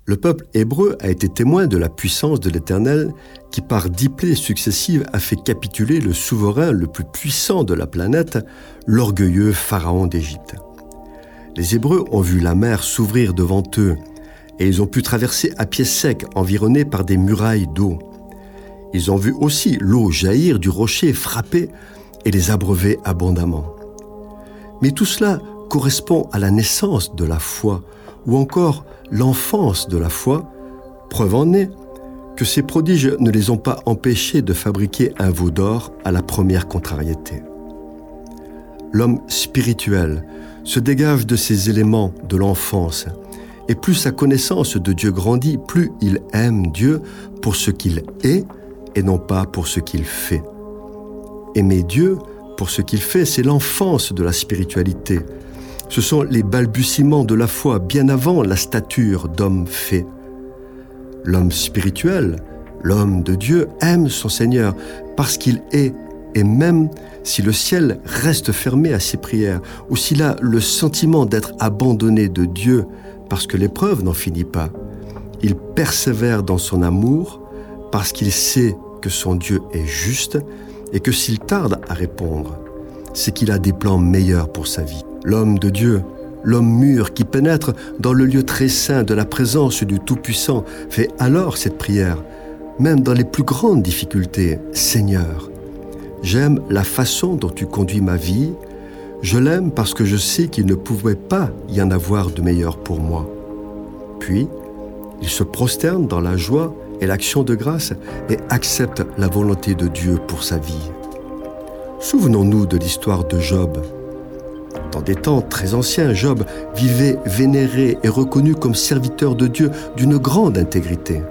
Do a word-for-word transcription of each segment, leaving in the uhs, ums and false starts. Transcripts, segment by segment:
Le peuple hébreu a été témoin de la puissance de l'Éternel qui, par dix plaies successives, a fait capituler le souverain le plus puissant de la planète, l'orgueilleux pharaon d'Égypte. Les Hébreux ont vu la mer s'ouvrir devant eux et ils ont pu traverser à pied sec, environnés par des murailles d'eau. Ils ont vu aussi l'eau jaillir du rocher, frapper et les abreuver abondamment. Mais tout cela correspond à la naissance de la foi ou encore l'enfance de la foi, preuve en est que ces prodiges ne les ont pas empêchés de fabriquer un veau d'or à la première contrariété. L'homme spirituel se dégage de ces éléments de l'enfance, et plus sa connaissance de Dieu grandit, plus il aime Dieu pour ce qu'il est et non pas pour ce qu'il fait. Aimer Dieu pour ce qu'il fait, c'est l'enfance de la spiritualité. Ce sont les balbutiements de la foi bien avant la stature d'homme fait. L'homme spirituel, l'homme de Dieu, aime son Seigneur parce qu'il est, et même si le ciel reste fermé à ses prières, ou s'il a le sentiment d'être abandonné de Dieu parce que l'épreuve n'en finit pas, il persévère dans son amour parce qu'il sait que son Dieu est juste et que s'il tarde à répondre, c'est qu'il a des plans meilleurs pour sa vie. L'homme de Dieu, l'homme mûr qui pénètre dans le lieu très saint de la présence du Tout-Puissant, fait alors cette prière, même dans les plus grandes difficultés. Seigneur, j'aime la façon dont tu conduis ma vie. Je l'aime parce que je sais qu'il ne pouvait pas y en avoir de meilleur pour moi. Puis, il se prosterne dans la joie et l'action de grâce et accepte la volonté de Dieu pour sa vie. Souvenons-nous de l'histoire de Job. Dans des temps très anciens, Job vivait vénéré et reconnu comme serviteur de Dieu d'une grande intégrité.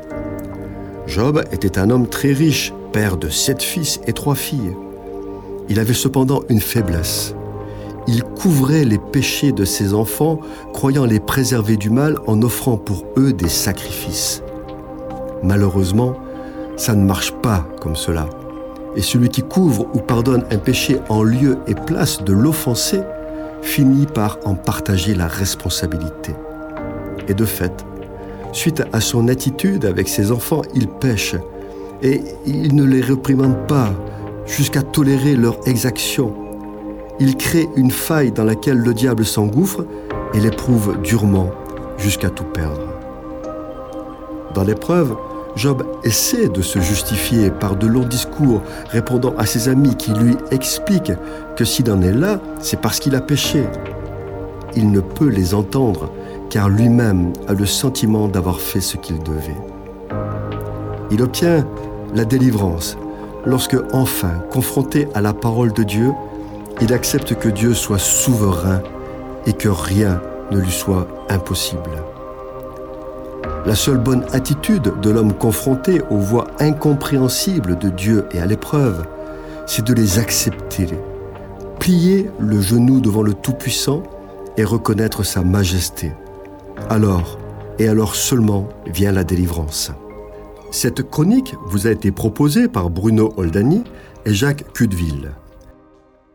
Job était un homme très riche, père de sept fils et trois filles. Il avait cependant une faiblesse. Il couvrait les péchés de ses enfants, croyant les préserver du mal en offrant pour eux des sacrifices. Malheureusement, ça ne marche pas comme cela. Et celui qui couvre ou pardonne un péché en lieu et place de l'offensé finit par en partager la responsabilité. Et de fait, suite à son attitude avec ses enfants, il pêche et il ne les réprimande pas jusqu'à tolérer leur exaction. Il crée une faille dans laquelle le diable s'engouffre et l'éprouve durement jusqu'à tout perdre. Dans l'épreuve, Job essaie de se justifier par de longs discours, répondant à ses amis qui lui expliquent que s'il en est là, c'est parce qu'il a péché. Il ne peut les entendre, car lui-même a le sentiment d'avoir fait ce qu'il devait. Il obtient la délivrance lorsque, enfin, confronté à la parole de Dieu, il accepte que Dieu soit souverain et que rien ne lui soit impossible. La seule bonne attitude de l'homme confronté aux voies incompréhensibles de Dieu et à l'épreuve, c'est de les accepter, plier le genou devant le Tout-Puissant et reconnaître sa majesté. Alors, et alors seulement, vient la délivrance. Cette chronique vous a été proposée par Bruno Oldani et Jacques Cudeville.